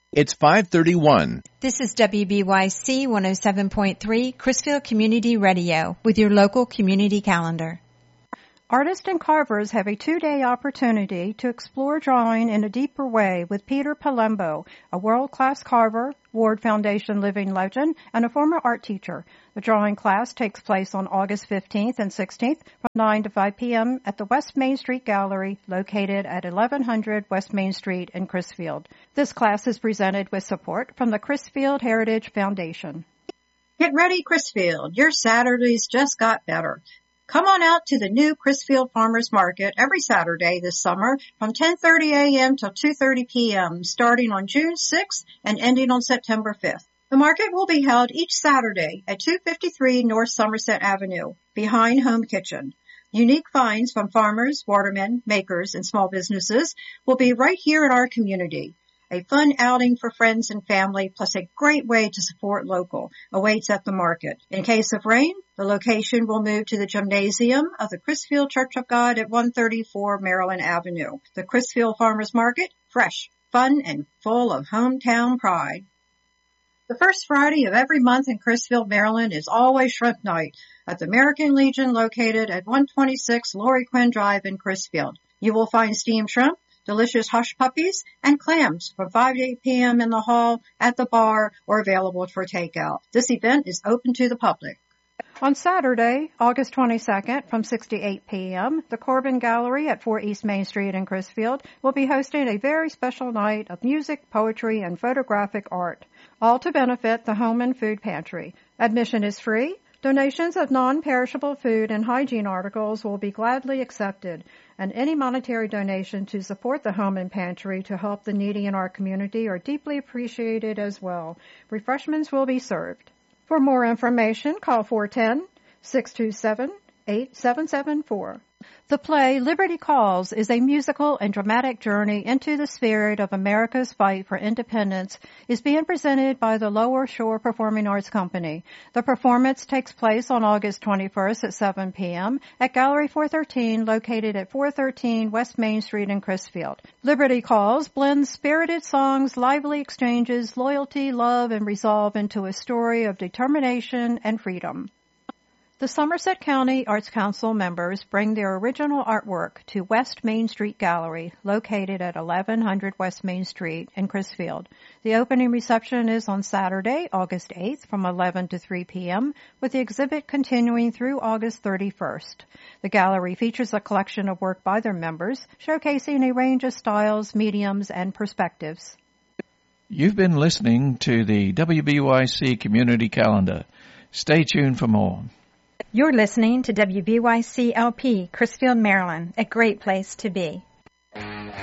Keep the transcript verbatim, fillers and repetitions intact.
It's five thirty-one. This is W B Y C one oh seven point three, Crisfield Community Radio, with your local community calendar. Artists and carvers have a two-day opportunity to explore drawing in a deeper way with Peter Palembo, a world-class carver, Ward Foundation living legend, and a former art teacher. The drawing class takes place on August fifteenth and sixteenth from nine to five p.m. at the West Main Street Gallery, located at eleven hundred West Main Street in Crisfield. This class is presented with support from the Crisfield Heritage Foundation. Get ready, Crisfield. Your Saturdays just got better. Come on out to the new Crisfield Farmers Market every Saturday this summer from ten thirty a.m. till two thirty p.m., starting on June sixth and ending on September fifth. The market will be held each Saturday at two fifty-three North Somerset Avenue, behind Home Kitchen. Unique finds from farmers, watermen, makers, and small businesses will be right here in our community. A fun outing for friends and family, plus a great way to support local, awaits at the market. In case of rain, the location will move to the gymnasium of the Crisfield Church of God at one thirty-four Maryland Avenue. The Crisfield Farmers Market, fresh, fun, and full of hometown pride. The first Friday of every month in Crisfield, Maryland is always Shrimp Night at the American Legion, located at one twenty-six Lori Quinn Drive in Crisfield. You will find steamed shrimp, delicious hush puppies, and clams from five to eight p.m. in the hall, at the bar, or available for takeout. This event is open to the public. On Saturday, August twenty-second, from six to eight p.m., the Corbin Gallery at four East Main Street in Crisfield will be hosting a very special night of music, poetry, and photographic art, all to benefit the Home and Food Pantry. Admission is free. Donations of non-perishable food and hygiene articles will be gladly accepted, and any monetary donation to support the Home and Pantry to help the needy in our community are deeply appreciated as well. Refreshments will be served. For more information, call four one zero, six two seven, eight seven seven four. The play Liberty Calls is a musical and dramatic journey into the spirit of America's fight for independence, is being presented by the Lower Shore Performing Arts Company. The performance takes place on August twenty-first at seven p.m. at Gallery four thirteen, located at four thirteen West Main Street in Crisfield. Liberty Calls blends spirited songs, lively exchanges, loyalty, love, and resolve into a story of determination and freedom. The Somerset County Arts Council members bring their original artwork to West Main Street Gallery, located at eleven hundred West Main Street in Crisfield. The opening reception is on Saturday, August eighth, from eleven to three p.m., with the exhibit continuing through August thirty-first. The gallery features a collection of work by their members, showcasing a range of styles, mediums, and perspectives. You've been listening to the W B Y C Community Calendar. Stay tuned for more. You're listening to W B Y C L P, Crisfield, Maryland, a great place to be.